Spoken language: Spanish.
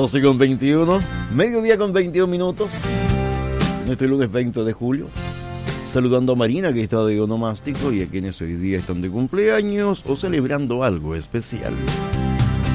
12:21, mediodía con 21 minutos, este lunes 20 de julio. Saludando a Marina, que está de onomástico, y a quienes hoy día están de cumpleaños o celebrando algo especial.